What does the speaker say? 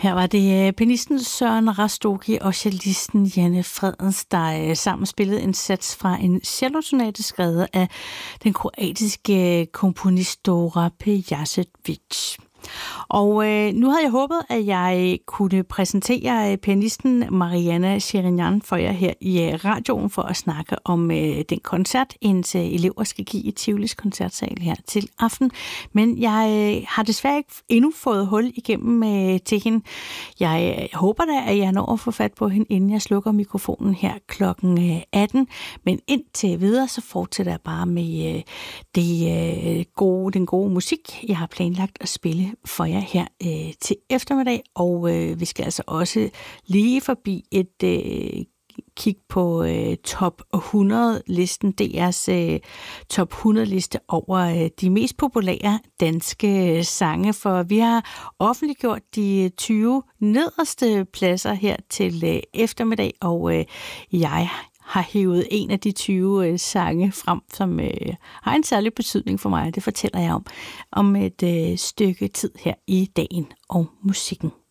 Her var det pianisten Søren Rastogi og cellisten Janne Fredens, der sammen spillede en sats fra en cellosonate skrevet af den kroatiske komponist Dora Pejacevic. Og nu havde jeg håbet, at jeg kunne præsentere pianisten Mariana Shirinyan for jer her i radioen for at snakke om den koncert, hendes elever skal give i Tivolis koncertsal her til aften. Men jeg har desværre ikke endnu fået hul igennem til hende. Jeg håber da, at jeg når at få fat på hende, inden jeg slukker mikrofonen her klokken 18. Men indtil videre, så fortsætter jeg bare med den gode musik, jeg har planlagt at spille for jer her til eftermiddag, og vi skal altså også lige forbi et kig på top 100-listen, DR's top 100-liste over de mest populære danske sange, for vi har offentliggjort de 20 nederste pladser her til eftermiddag, og jeg har hævet en af de 20 sange frem, som har en særlig betydning for mig. Det fortæller jeg om et stykke tid her i Dagen og Musikken.